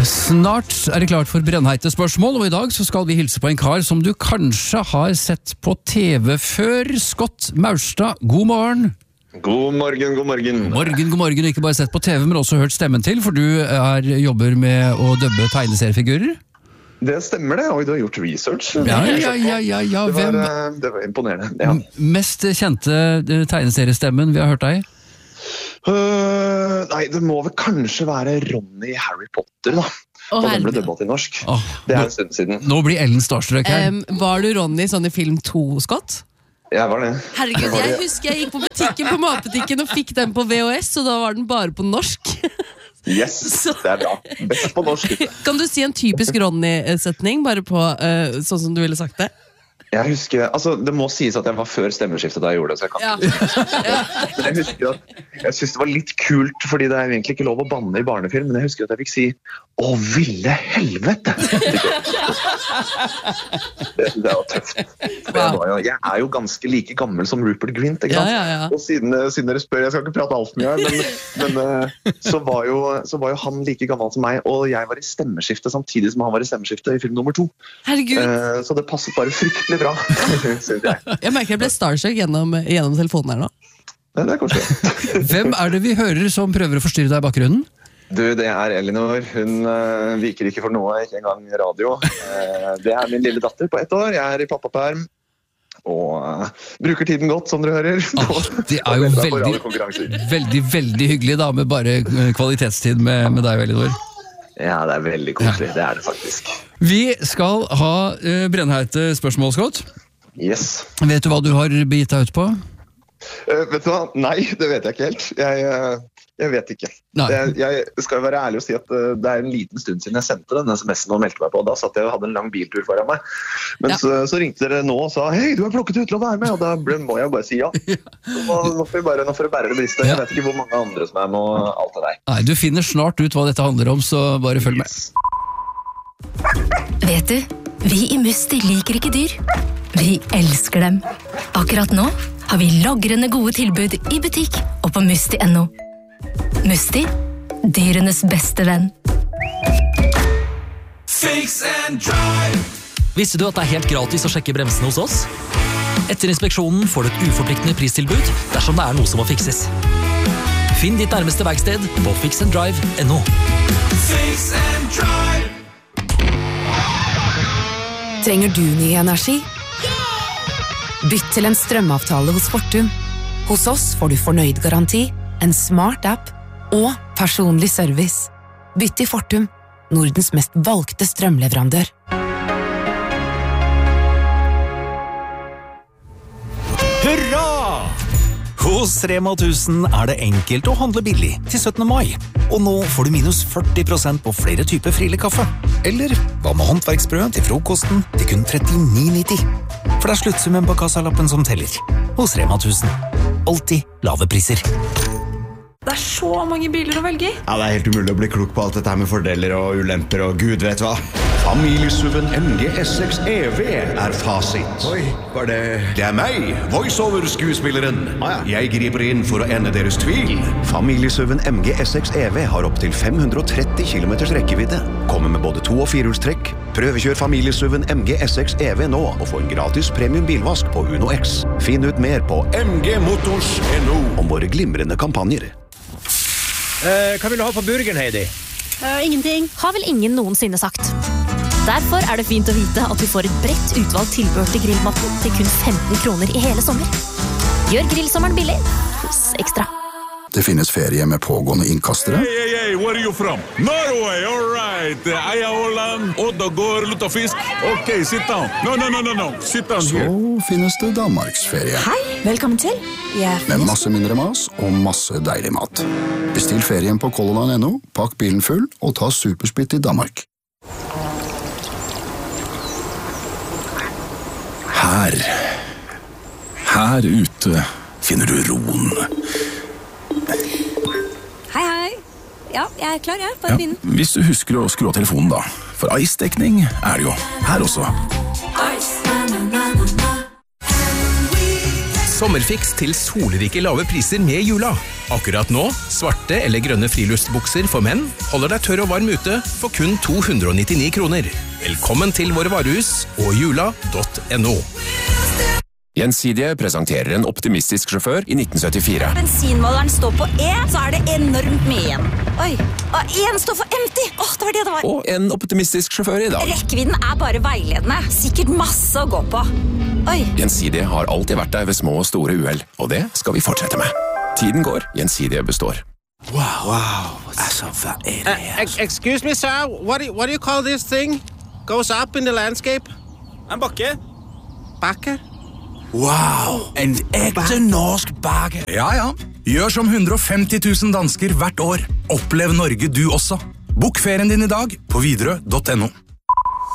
Snart det klart for brennheite spørsmål, og i dag så skal vi hilse på en kar som du kanskje har sett på TV før. Scott Maurstad, god morgen. God morgen. God morgen, ikke bare sett på TV, men også hørt stemmen til, for du jobber med å dubbe tegneseriefigurer. Det stemmer det, og du har gjort research. Ja. Det var imponerende. Ja. Mest kjente tegneseriestemmen vi har hørt deg? Nei, det må vel kanskje være Ronny i Harry Potter da. Og den ble døbbet til norsk. Det en stund siden. Nå blir Ellen starstruck her. Var du Ronny sånn i film 2, Scott? Jeg var det. Herregud, jeg husker jeg gikk på butikken på matbutikken og fikk den på VHS, og da var den bare på norsk. Yes, det bra. Best på norsk. Kan du si en typisk Ronny-setning, bare på sånn som du ville sagt det? Jeg husker, altså det må sies at jeg var før stemmeskiftet da jeg gjorde det, så jeg kan Men jeg husker at jeg synes det var litt kult, fordi det egentlig ikke lov å banne i barnefilm, men jeg husker at jeg fikk si «Å, ville helvete!» Det var tøft. Jeg jo ganske like gammel som Rupert Grint, ikke sant? Ja. Og siden dere spør, jeg skal ikke prate alt mye her, men så var jo han like gammel som meg, og jeg var i stemmeskiftet samtidig som han var i stemmeskiftet i film nummer 2. Herregud. Så det passet bare fryktelig bra, synes jeg. Jeg merker jeg ble starstruck gjennom telefonen her nå. Det koselig. Hvem det vi hører som prøver å forstyrre deg i bakgrunnen? Du, det Elinor. Hun viker ikke for noe, ikke engang radio. Det min lille datter på 1 år. Jeg i pappaperm. Og bruker tiden godt, som dere hører. Det jo veldig hyggelig da, med bare kvalitetstid med deg, Elinor. Ja, det veldig koselig. Det det faktisk. Vi skal ha brennheite spørsmål, Scott. Yes. Vet du hva du har begitt deg ut på? Vet du hva? Nei, det vet jeg ikke helt. Jeg vet ikke. Jeg skal jo være ærlig og si at det en liten stund siden jeg sendte den SMS-en og meldte meg på. Da satt jeg og hadde en lang biltur foran meg. Men så ringte dere nå og sa «Hei, du har plukket ut til å være med», og da må jeg bare si ja. Nå får vi bære det briste. Jeg vet ikke hvor mange andre som med og alt det der. Nei, du finner snart ut hva dette handler om, så bare følg med. Vet du, vi i Musti liker ikke dyr. Vi elsker dem. Akkurat nå har vi lagrende gode tilbud i butikk og på musti.no. Musti, dyrenes beste venn. Fix and drive. Visste du at det helt gratis å sjekke bremsene hos oss? Etter inspeksjonen får du et uforpliktende pristilbud dersom det noe som må fikses. Finn ditt nærmeste verksted på fixanddrive.no. Fix and drive. Trenger du ny energi? Bytt til en strømavtale hos Fortum. Hos oss får du fornøyd garanti, en smart app og personlig service. Bytt til Fortum, Nordens mest valgte strømleverandør. Hurra! Hos Rema 1000 det enkelt å handle billig til 17. mai. Og nå får du minus 40% på flere typer Friele kaffe. Eller hva med håndverksbrød til frokosten til kun 39,90. For det sluttsummen på kassalappen som teller. Hos Rema 1000. Alltid lave priser. Det så mange biler å velge i. Ja, det helt umulig å bli klok på alt dette her med fordeler og ulemper og gud vet hva. Familiesuven MG S6 EV fasit. Oi, var det... Det meg, voiceover-skuespilleren. Jeg griper inn for å ende deres tvil. Familiesuven MG S6 EV har opp til 530 km rekkevidde. Kommer med både 2- og 4-hjulstrekk. Prøvekjør familiesuven MG S6 EV nå og få en gratis premium bilvask på Uno X. Finn ut mer på mgmotors.no om våre glimrende kampanjer. Hva vil du ha på burgeren, Heidi? Ingenting. Har vel ingen noensinne sagt. Derfor det fint å vite at du får et bredt utvalgt tilbehør til grillmaten til kun 15 kroner i hele sommer. Gjør grillsommeren billig hos Ekstra. Det finnes ferie med pågående innkastere. Hey, where are you from? Norway, all right. Eia Holland, Oddagård, Luttafisk. Ok, sit down. No, sit down here. Så finnes det Danmarksferie. Hei, velkommen til. Med masse mindre mas og masse deilig mat. Bestill ferien på Colorline.no, pakk bilen full og ta supersplitt i Danmark. Her ute finner du roen. Hei. Ja, jeg klar, jeg. Bare begynne. Hvis du husker å skru av telefonen da. For ice-dekning det jo her også. Sommerfiks til solrike lave priser med Jula. Akkurat nå, svarte eller grønne friluftsbukser for menn holder deg tørr og varm ute for kun 299 kroner. Velkommen til våre varehus og jula.no. Gjensidige presenterer en optimistisk sjåfør i 1974. Bensinmåleren står på E, så er det enormt mye igjen. Oi, og en står for empty. Det var det det var. Og en optimistisk sjåfør i dag. Rekkevidden er bare veiledende. Sikkert masse å gå på. Oi. Gjensidige har alltid vært der ved små og store uheld, og det skal vi fortsette med. Tiden går, Gjensidige består. Wow. Excuse me, sir. What do you call this thing? Goes up in the landscape? En bakke. Bakke? Wow, en ekte norsk bakke. Ja. Gjør som 150 000 dansker hvert år. Opplev Norge du også. Bok ferien din i dag på Widerøe.no.